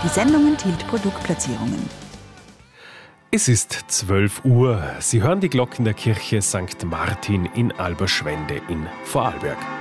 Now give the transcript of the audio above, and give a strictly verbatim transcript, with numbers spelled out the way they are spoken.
Die Sendung enthielt Produktplatzierungen. Es ist zwölf Uhr. Sie hören die Glocken der Kirche Sankt Martin in Alberschwende in Vorarlberg.